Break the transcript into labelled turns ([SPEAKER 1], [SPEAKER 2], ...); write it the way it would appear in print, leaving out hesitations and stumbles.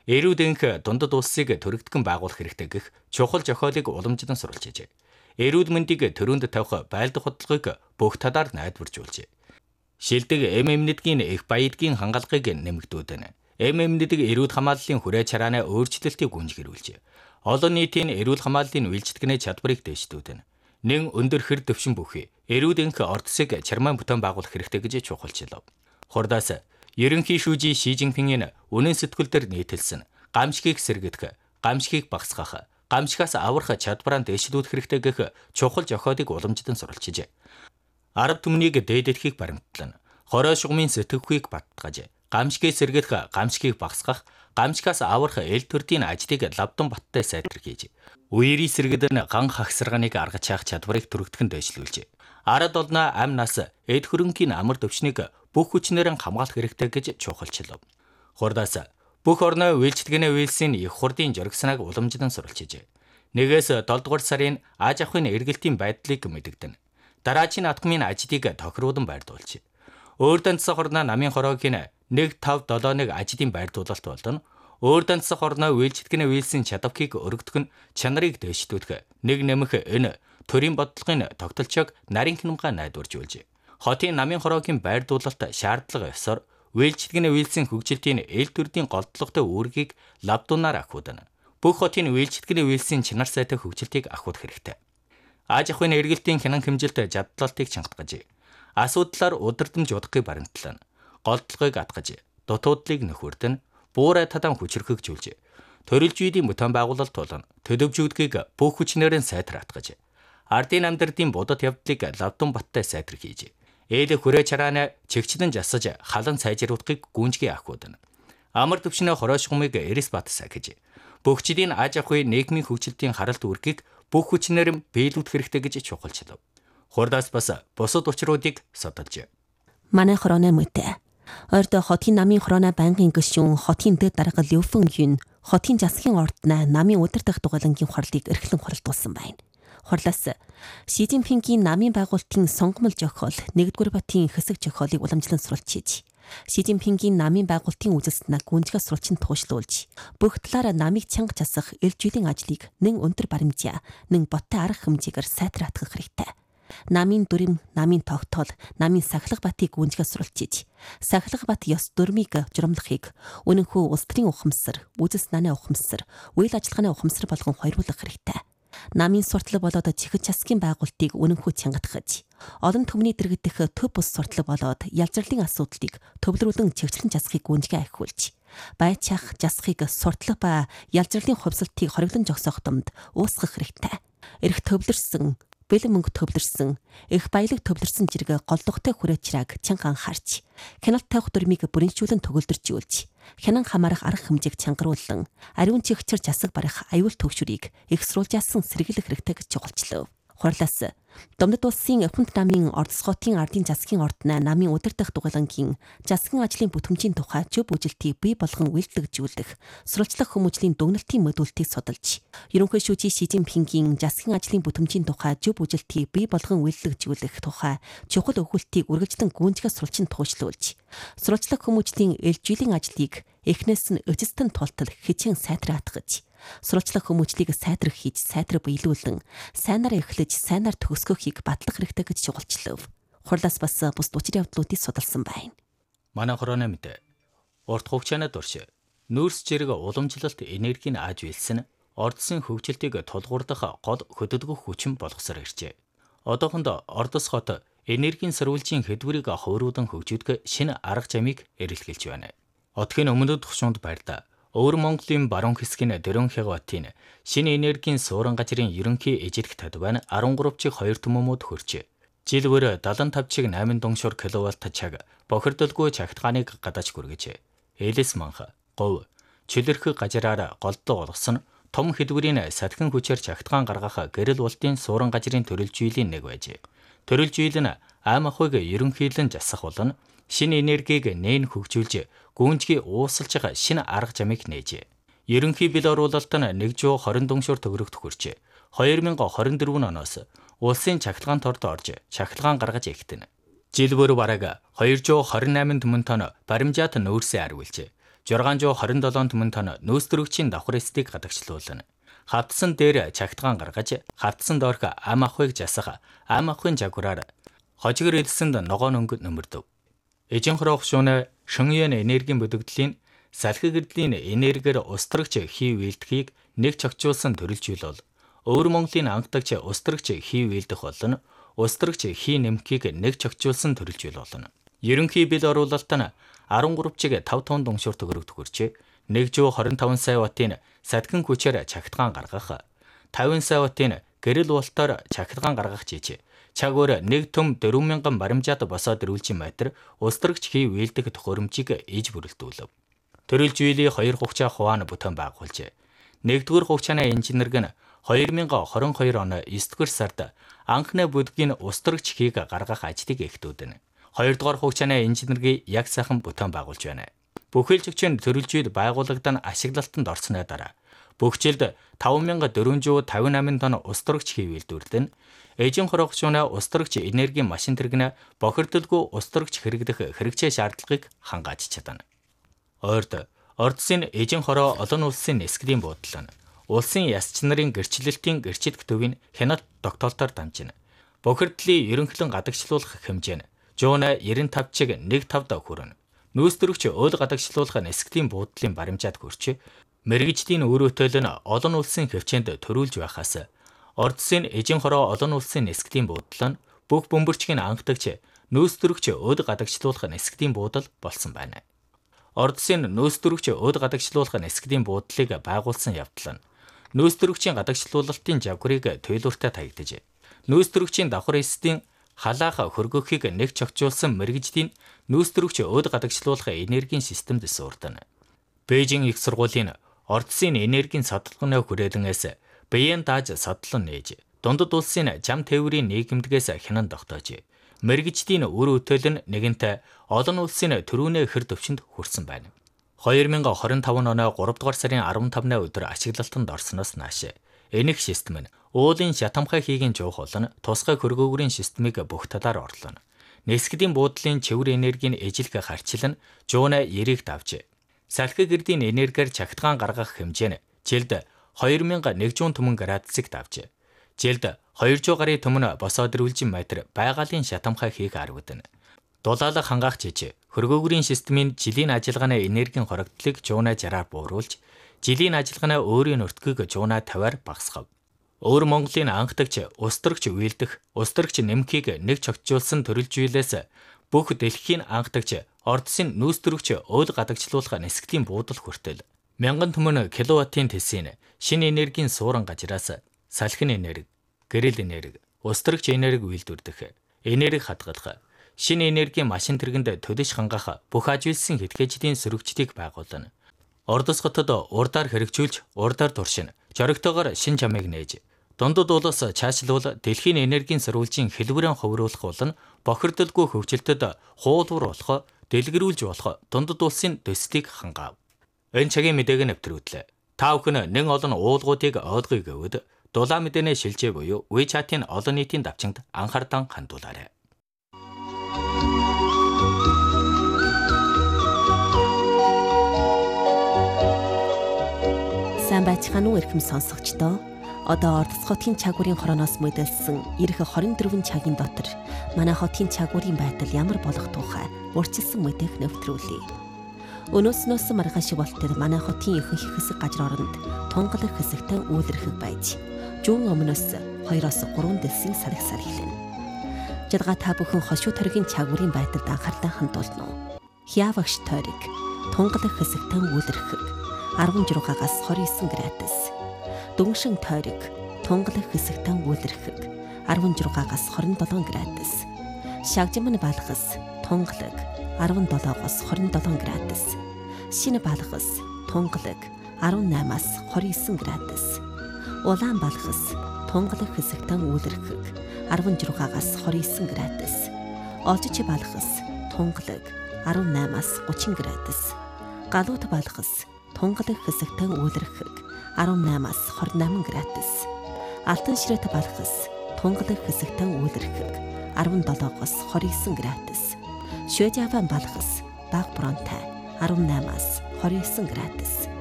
[SPEAKER 1] Эрүүдэнх дундад улсыг төрөгдгөн байгуулах хэрэгтэй гэх чухал зохиолыг уламжлан сурвалжжээ. Эрүүд мэндийг төрөнд тавих байлдах бодлогыг бүх талаар найдваржуулжээ. Шилдэг ММНэдгийн их баядгийн хангалгыг нэмэгдүүлэн ММНэдэг эрүүд хамгааллын хүрээ чарааны өөрчлөлтийг гүнзгийрүүлжээ. Олон нийтийн эрүүл хамгааллын үйлчлэгний чадварыг дэвшдүүлэн нэн өндөр хэр төвшин бүхий эрүүдэнх ордсыг чармаан бүтээн байгуулах хэрэгтэй гэж чухалчлав. Хурдаас ерөнхий шүүжий Ши Жинпингийн үнэн сэтгүүлдэр нийтэлсэн гамшигыг сэргэх, гамшигыг багасгах, гамшигаас аврах чадвараа дэвшлүүлэх хэрэгтэй гэх чухал зохиолыг уламжлан сурвалжжээ. Арав түмнийг дээдэтгэхийг баримтлан, хорой шугамын сэтгэхүйг баттгаж, гамшигыг сэргэх, гамшигыг багасгах, гамшигаас аврах эл төрдийн ажлыг лавдан баттай сайдэрхийж, үерийн сэргэдэн ган хагсарганыг аргаж хаах чадварыг төрөгдгөн дэвшлүүлжээ. Арад олно ам нас эд хөрөнгийн амар төвчнийг бүх хүчнээр хамгаалах хэрэгтэй гэж чухалчлав. Хурдаас бүх орны үйлчлэгээний үйлсийн их хурдын журагснааг уламжлан сурвалжжээ. 1-7 дугаар сарын аж ахуйн эргэлтийн байдлыг мэдэгдэн. Дараачийн атгмын ажлыг тохируулан байрдуулж. Өөр данцсах орны намын хороогийн 1-5-7-ыг ажлын байрдуулалт болон өөр данцсах орны үйлчлэгээний үйлсийн чадварыг өргөдөх нь чанарыг дэвшлүүлэх, нэг нэмэх энэ төрийн бодлогын тогтолцоог нарийн хянамга найдваржуулж. Хотын намын хороогийн байрдуулалт шаардлага ёсоор үйлчлэгээний үйлсийн хөгжилтийн эл төрдийн голдлоготой үүргийг лавдуунаар ахуудана. Бүх хотын үйлчлэгээний үйлсийн чанар сайтай хөгжилтийг ахуудах хэрэгтэй. Аж ахуйн эргэлтийн хянан хэмжилт задлалтыг чангатгаж, асуудлаар удирдамж удахыг баримтлан, голдлогыг атгаж, дутуудлыг нөхөрдөн, буурай тадан хүчрхэгжүүлж, төрөлжүйдийн бүтээн байгуулалт болон төдөвжүүдгийг бүх хүчнээр сайтар атгаж, ардын амьдралын будад явдлыг лавдан баттай сайтар хийж, эл хүрээ чарааны чигчлэн засаж халан сайжруулахыг гүнзгий ахуудана. Амар төвшний хорой шугамыг эрэс бат сахиж, бүх жилийн аж ахуй нийгмийн хөгжилтийн харалт үүргийг бүх хүчнээр биелүүлэх хэрэгтэй гэж чухалчлав. Хурдаас бас бусад учруудыг судалж.
[SPEAKER 2] Манай хорооны мөтэ. Ордо хотын намын хорооны байнгын гишүүн хотын дэд дарга Лёфэн Юн хотын засгийн ордны намын удирдах дугаалангийн хурлыг эрхлэн хуралдуулсан байна. Хурлаас Ши Жинпингийн намын байгуулалтын сонгомол зохиол 1-р батын хэсэг зохиолыг уламжлан сурвалжиж, Ши Жинпингийн намын байгуулалтын үзэсгэлэнг гүнзгий сурвалжин туушлуулж, бүх талаараа намыг чанга засах эл жүйлийн ажлыг нэн өндөр баримжаа, нэн боттой арга хэмжээгээр сайтар атгах хэрэгтэй. Намын дүрэм, намын тогтоол, намын сахилга батыг гүнзгий сурвалжиж, сахилга бат ёс дүрмийг журамлахыг үнэнхүү улс төрийн ухамсар, үзэл санааны ухамсар, үйл ажиллагааны ухамсар болгон хоёруулах хэрэгтэй. Намын суртлаг болоод чихэж засгийн байгуулалтыг үнэнхүү чангатгаж, олон түмний дэргэдэх төв бус суртлаг болоод ялзарлын асуудлыг төвлөрүүлэн чигчлэн засахыг гүнзгий ахиулж, байцаах засахыг суртлаг ба ялзарлын хувьсалтыг хориглон зогсоох тумд уусгах хэрэгтэй. Эрх төвлөрсөн, бэлэн мөнгө төвлөрсөн, их баялаг төвлөрсөн зэрэг голдогтой хүрээ чирааг чанга анхаарч, хяналт тавих дүрмийг бүрэнчүүлэн төгөлдөржүүлж, хянан хамаарах арга хэмжээг чангаруулан, ариун чигчэр засаг барих аюул төвшрийг их сурулжаасан сэргийлэх хэрэгтэй гэж чухалчлав. Хурлаас Домдод улсын Японд намын Ордосготын ардын засгийн ордны намын удирдах дугаалангийн засгийн ажлын бүтэмжийн тухай зөв үжилтийг бий болгон үйлдвэрлэж, сурвалжлах хүмүүжлийн дүгнэлтийн модултыг судалж, ерөнхий шүүжий Ши Жинпингийн засгийн ажлын бүтэмжийн тухай зөв үжилтийг бий болгон үйлдвэрлэх тухай чухал өгүүлтийг үргэлжлэн гүнзгий сурвалжин туушлуулж, сурвалжлах хүмүүжлийн эл жүйлийн ажлыг эхнээс нь эцэстэн тултал хичээн сайтар атгаж, сурвалжлах хүмүүжлийг сайтар хийж, сайтар биелүүлэн, сайнаар эхлэж, сайнаар төгсгөхийг батлах хэрэгтэй гэж чухалчлав. Хурлаас бас бус учир явдлуудыг судалсан байна.
[SPEAKER 1] Манай хорооны мэдээ. Урт хугацааны турш нүүрс зэрэг уламжлалт энергийн ааж үйлсэн ордсын хөгжилтийг тулгуурдах гол хөдөлгөх хүчин болгосоор иржээ. Одоохондоо Ордос хот энергийн сөрвөлжийн хэдвэрийг хувируулан хөгжүүлэх шинэ арга замыг эрэлхийлж байна. Отгийн өмнөд тушуунд байрлаа. Өвөр Монголын баруун хэсгийн Дөрөн Хягватын шинэ энергийн суурин газрын ерөнхий эжлэх тадван 13-2 төмөмөд хөрчээ. Жилбэр 75-8 дунгшуур киловатт чаг бохирдолгүй чагтгааныг гадаж хүргэжээ. Элэс манх, говь, чөлөрхөг газраар голдоо олгосон том хэдвэрийн сатгин хүчээр чагтгаан гаргах гэрэл ултын суурин газрын төрөлжүйлийн нэг байжээ. Төрөлжийл нь ам ахуйг ерөнхийлөн засах болон шинэ энергийг нээн хөгжүүлж гүнзгий уусалж байгаа шинэ арга замыг нээжээ. Ерөнхий бил оруулалт нь 120 дунгшуур төгрөгт хүрчээ. 2024 оноос улсын чагтгаан торд орж чагтгаан гаргаж эхтэн. Жилбөр бараг 228 төмөн тонн баримжаат нүүрсээ арвилжээ. 627 түмэн тонн нөөцтөрөгчийн давхар эсдийг гадагшлуулна. Хавтсан дээр чагтгаан гаргаж хавтсан доорх ам ахуйг жасах ам ахуйн жагвараар хожигэр элсэнд ногоон өнгө нөмөрдөв. Эжин хороох шууны шөнгийн энергийн бүдэгдлийн салхи гэрдлийн энергиэр устөрөгч хий үйлдэхийг нэг чогчуулсан төрөлжүүл бол өвөр Монголын анхдагч устөрөгч хий үйлдэх болно. Устөрөгч хий нэмхийг нэг чогчуулсан төрөлжүүл болно. Ерөнхий бил оруулалт нь 13 чиг 5 тонн дунгшуур төгрөг төгөрчээ. 125 сая ваттын садгин хүчээр чагтгаан гаргах, 50 сая ваттын гэрэл уултаар чагтгаан гаргах жижиг. Чагвар 1 төм 4000 баримжаад босоод ирүүлжин метр устөрөгч хий үйлдэх төхөөрөмжийг ээж бүрэлдүүлв. Төрөлжүүллийн 2 хугацаа хуваан бүтээн байгуулжээ. 1-р хугацааны инженерг нь 2022 оны 9-р сард анхны бүдгийн устөрөгч хийг гаргах ажлыг эхлүүлнэ. 2-р хугацааны инженерийг яг сайхан бүтээн байгуулж байна. Бүхэлдэгчийн төрөлжүүл байгуулагдсан ашиглалтанд орсны дараа бүгчилд 5458 тонн устөрөгч хий үйлдвэрлэн эжин хороох шууны устөрөгч энергийн машин тэрэгнэ бохирдолгүй устөрөгч хэрэглэх хэрэгцээ шаардлагыг хангааж чадна. Ордсын эжин хороо олон улсын нисгэлийн буудлын улсын ясч нарын гэрчлэлтийн гэрчилх төвийн хяналт тогтоолтоор дамжина. Бохирдлын ерөнхлөн гадагшлуулах хэмжээ нь жууна 95 чиг 1.5 хүрнэ. Нөөцтөрөгч уул гадагшлуулах нисгэлийн буудлын баримжаад хүрч мэрэгжлийн өрөөтөл нь олон улсын хвчээнд төрүүлж байхаас Ордсын эжин хороо олон улсын нисгэлийн буудал нь бүх бөмбөрчгийн анхдагч нөөцтөрөгч уул гадагшлуулах нисгэлийн буудал болсон байна. Ордсын нөөцтөрөгч уул гадагшлуулах нисгэлийн буудлыг байгуулсан явдал нь нөөцтөрөгчийн гадагшлуулалтын жагварыг туйлууртай таягдаж, нөөцтөрөгчийн давхар эсдийн халаах хөргөхийг нэг чогчуулсан мэрэгжлийн нөөцтөрөгч уул гадагшлуулах энергийн системд суурдана. Бээжин их сургуулийн Ордсын энергийн садлганы хүрээлэнээс биеийн дааж садлан нээж, дундад улсын жам тээврийн нийгэмдгээс хянан тогтоож, мэрэгжлийн үр өтөл нь нэгэнтээ олон улсын төрүүнээ хэр төвчөнд хүрсэн байна. 2025 оны 3 дугаар сарын 15-ны өдөр ашиглалтанд орсноос нааш энэх систем нь уулын шатамхай хийгийн жуух болон тусгай хөргөөгрийн системийг бүх талаар орлоно. Нисгэлийн буудлын чивэр энергийн эжилх харьцал нь жууна 90-ыг давж, салхи гэрдийн энергиэр чагтгаан гаргах хэмжээ нь жилд 2100 түмэн градусыг давж, жилд 200 гарын түмэн босоод ирүүлжин метр байгалийн шатамхай хийх арвагдана. Дулаалга хангаах жижиг хөргөөгрийн системийн жилийн ажиллагааны энергийн хоригдлыг жууна 60-аар бууруулж, жилийн ажиллагааны өөрийн өртгөгийг жууна 50-аар багасгав. Өвөр Монголын анхдагч устөрөгч үйлдэх, устөрөгч нэмхийг нэг чогчуулсан төрөлжүүлээс бүх дэлхийн анхдагч Ордсын нөөцтөрөгч уул гадагшлуулах нисгэлийн буудал хүртэл 1000 түмэн киловаттын тесийн шинэ энергийн суурин гажраас салхин энерги, гэрэл энерги, устөрөгч энерги үйлдвэрлэх, энерги хадгалах, шинэ энергийн машин тэргэнд төлөж хангах бүх ажилсан хэдгээжлийн сөрөгчдийг байгуулна. Ордос хотод урдаар хэрэгжүүлж, урдаар туршин, жоригтойгоор шин чамыг нээж, дундад улс чаашлуул дэлхийн энергийн сурвалжийн хэлбэрэн хувируулах болон бохирдолгүй хөгжилтөд хуулбар болох, дэлгэрүүлж болох дундад улсын төслийг хангаав. Энэ цагийн мэдээг нэвтрүүлээ. Та бүхэн нэн олон уулгуудыг ойлгоё гэвэл дулаан мэдээний шилжээ буюу WeChat-ийн олон нийтийн давчингд анхаардан хандуулаарай.
[SPEAKER 2] Сайн байцгаана уу эрхэм сонсогчдоо. Одоо Ордос хотын чагварын хорооноос мэдээлсэн ирэх 24 цагийн дотор манай хотын чагварын байдал ямар болох тухай урьдчилсан мэдээг нэвтрүүлье. Өнөөснөөс маргааш болтол манай хотын ихэнх хэсэг газар оронд тунгалаг хэсэгтэй үйлэрхэг байж, зүүн өмнөөс 2-3 дэлсийн салхи сархилна. Жадгаа та бүхэн хошуу төргийн чагварын байдалд анхаарлаа хандуулна уу? Хявагш тойрог тунгалаг хэсэгтэй үйлэрхэг 16-аас 29 градус. Дүншин тойрог тунгалаг хэсэгтэй үйлэрхэг 16-аас 27 градус. Шагжимн балхас тунгалаг 17-оос 27 градус. Шинэ балхас тунгалаг 18-аас 29 градус. Улаан балхас тунгалаг хэсэгтэй үйлэрхэг 16-аас 29 градус. Олжич балхас тунгалаг 18-аас 30 градус. Галуут балхас тунгалаг хэсэгтэй үйлэрхэг 18-аас 28 градус. Алтан ширээт балхас тунгалаг хэсэгтэй үйлэрхэг 17-оос 29 градус. Шведяван балхас баг бронтай 18-аас 29 градус.